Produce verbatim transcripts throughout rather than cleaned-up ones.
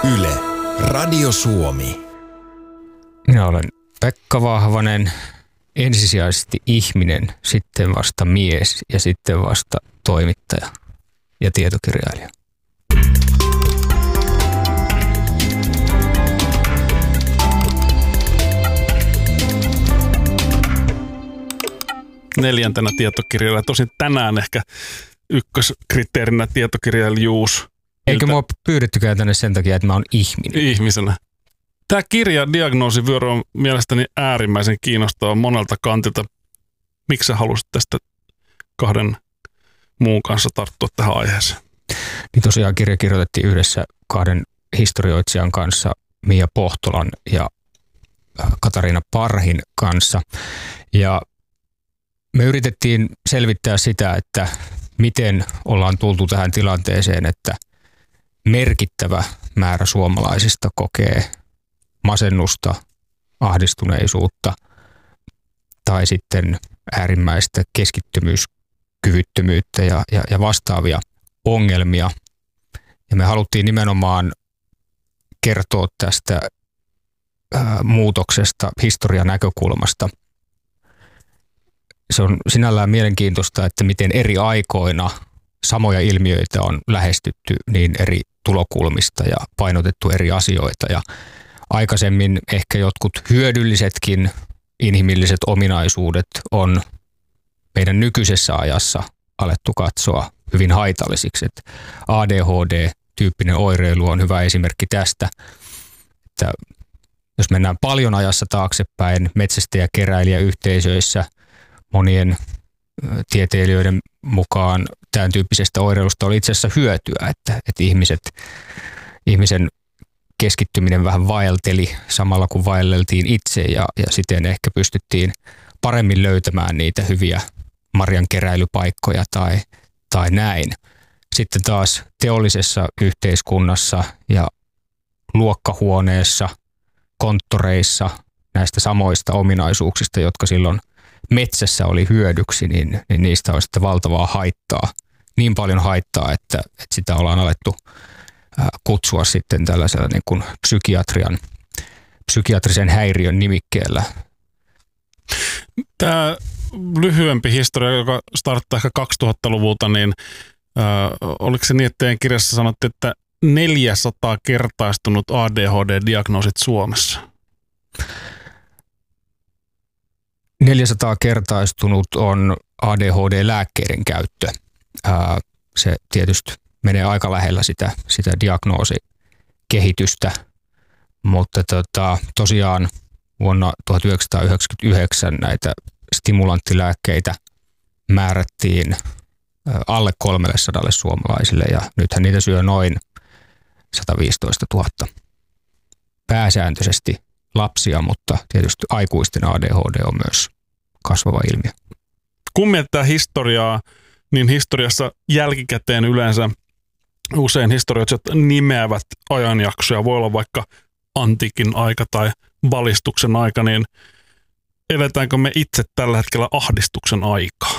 Yle, Radio Suomi. Minä olen Pekka Vahvanen, ensisijaisesti ihminen, sitten vasta mies ja sitten vasta toimittaja ja tietokirjailija. Neljäntenä tietokirjailija. Tosin tänään ehkä ykköskriteerinä tietokirjailijuus. Eikö mua pyydettykään tänne sen takia, että mä oon ihminen? Ihmisenä. Tämä kirja Diagnoosivyöry on mielestäni äärimmäisen kiinnostava monelta kantilta. Miksi sä halusit tästä kahden muun kanssa tarttua tähän aiheeseen? Niin tosiaan kirja kirjoitettiin yhdessä kahden historioitsijan kanssa, Mia Pohtolan ja Katariina Parhin kanssa. Ja me yritettiin selvittää sitä, että miten ollaan tultu tähän tilanteeseen, että merkittävä määrä suomalaisista kokee masennusta, ahdistuneisuutta tai sitten äärimmäistä keskittymiskyvyttömyyttä ja, ja, ja vastaavia ongelmia. Ja me haluttiin nimenomaan kertoa tästä ää, muutoksesta historian näkökulmasta. Se on sinällään mielenkiintoista, että miten eri aikoina samoja ilmiöitä on lähestytty niin eri tulokulmista ja painotettu eri asioita. Ja aikaisemmin ehkä jotkut hyödyllisetkin inhimilliset ominaisuudet on meidän nykyisessä ajassa alettu katsoa hyvin haitallisiksi. Et A D H D-tyyppinen oireilu on hyvä esimerkki tästä, että jos mennään paljon ajassa taaksepäin metsästäjä-keräilijäyhteisöissä, monien tieteilijöiden mukaan tämän tyyppisestä oireilusta oli itse asiassa hyötyä, että, että ihmiset, ihmisen keskittyminen vähän vaelteli samalla kun vaelleltiin itse ja, ja siten ehkä pystyttiin paremmin löytämään niitä hyviä marjankeräilypaikkoja tai, tai näin. Sitten taas teollisessa yhteiskunnassa ja luokkahuoneessa, konttoreissa näistä samoista ominaisuuksista, jotka silloin metsässä oli hyödyksi, niin, niin niistä on sitten valtavaa haittaa. Niin paljon haittaa, että, että sitä ollaan alettu kutsua sitten tällaisella niin kuin psykiatrian, psykiatrisen häiriön nimikkeellä. Tämä lyhyempi historia, joka starttaa ehkä kaksituhattaluvulta, niin äh, oliko se niin, että teidän kirjassa sanottiin, että neljäsataa kertaistunut A D H D-diagnoosit Suomessa? neljäsataa kertaistunut on A D H D-lääkkeiden käyttö. Ää, se tietysti menee aika lähellä sitä, sitä diagnoosikehitystä, mutta tota, tosiaan vuonna tuhatyhdeksänsataayhdeksänkymmentäyhdeksän näitä stimulanttilääkkeitä määrättiin alle kolmesataa suomalaisille ja nythän niitä syö noin sata viisitoistatuhatta. Pääsääntöisesti lapsia, mutta tietysti aikuisten A D H D on myös kasvava ilmiö. Kun mietitää historiaa, niin historiassa jälkikäteen yleensä usein historioitsijat nimeävät ajanjaksoja. Voi olla vaikka antiikin aika tai valistuksen aika, niin eletäänkö me itse tällä hetkellä ahdistuksen aikaa?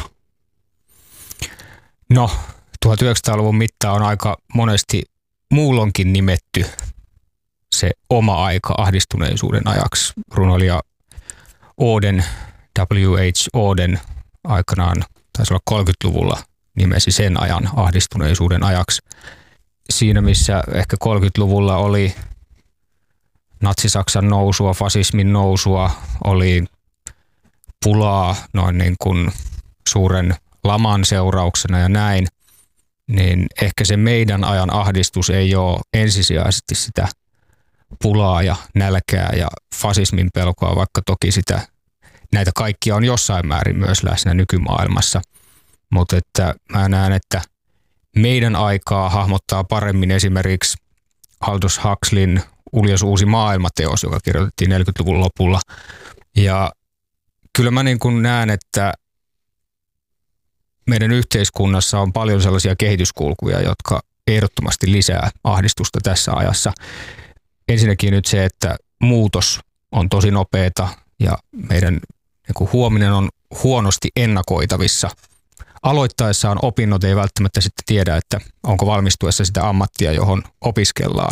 No, tuhatyhdeksänsataaluvun mittaan on aika monesti muulloinkin nimetty se oma aika ahdistuneisuuden ajaksi. Runoilija Oden, W H Oden aikanaan, taisi olla kolmekymmentäluvulla, nimesi sen ajan ahdistuneisuuden ajaksi. Siinä missä ehkä kolmekymmentäluvulla oli natsi-Saksan nousua, fasismin nousua, oli pulaa noin niin kuin suuren laman seurauksena ja näin, niin ehkä se meidän ajan ahdistus ei ole ensisijaisesti sitä pulaa ja nälkää ja fasismin pelkoa, vaikka toki sitä, näitä kaikkia on jossain määrin myös läsnä nykymaailmassa. Mutta että mä näen, että meidän aikaa hahmottaa paremmin esimerkiksi Aldous Huxleyn Uljas uusi maailmateos, joka kirjoitettiin neljäkymmentäluvun lopulla. Ja kyllä mä niin kuin näen, että meidän yhteiskunnassa on paljon sellaisia kehityskulkuja, jotka ehdottomasti lisää ahdistusta tässä ajassa. Ensinnäkin nyt se, että muutos on tosi nopeata ja meidän niin kuin huominen on huonosti ennakoitavissa. Aloittaessaan opinnot ei välttämättä sitten tiedä, että onko valmistuessa sitä ammattia, johon opiskellaan.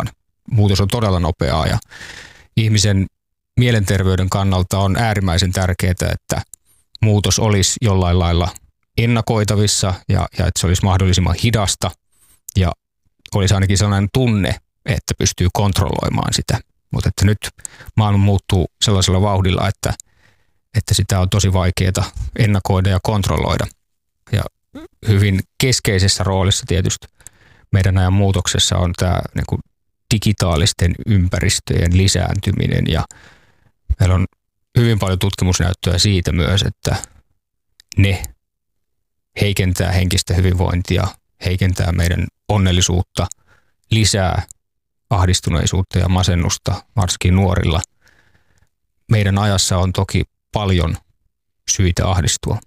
muutos on todella nopeaa ja ihmisen mielenterveyden kannalta on äärimmäisen tärkeää, että muutos olisi jollain lailla ennakoitavissa ja, ja että se olisi mahdollisimman hidasta ja olisi ainakin sellainen tunne, että pystyy kontrolloimaan sitä. Mutta että nyt maailma muuttuu sellaisella vauhdilla, että, että sitä on tosi vaikeaa ennakoida ja kontrolloida. Ja hyvin keskeisessä roolissa tietysti meidän ajan muutoksessa on tämä niin kuin digitaalisten ympäristöjen lisääntyminen ja meillä on hyvin paljon tutkimusnäyttöä siitä myös, että ne heikentää henkistä hyvinvointia, heikentää meidän onnellisuutta, lisää ahdistuneisuutta ja masennusta, varsinkin nuorilla. Meidän ajassa on toki paljon syitä ahdistua.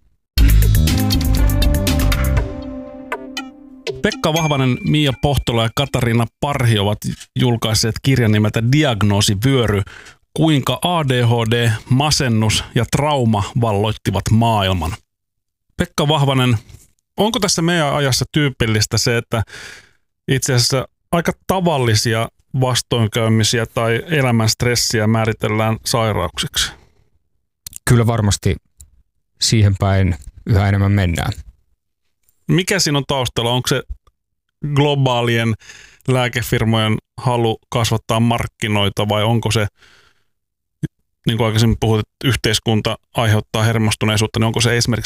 Pekka Vahvanen, Mia Pohtola ja Katariina Parhi ovat julkaisseet kirjan nimeltä Diagnoosivyöry, kuinka A D H D, masennus ja trauma valloittivat maailman. Pekka Vahvanen, onko tässä meidän ajassa tyypillistä se, että itse asiassa aika tavallisia vastoinkäymisiä tai elämän stressiä määritellään sairauksiksi? Kyllä varmasti siihen päin yhä enemmän mennään. Mikä siinä on taustalla? Onko se globaalien lääkefirmojen halu kasvattaa markkinoita vai onko se, niin kuin aikaisemmin puhut, että yhteiskunta aiheuttaa hermostuneisuutta, niin onko se esimerkiksi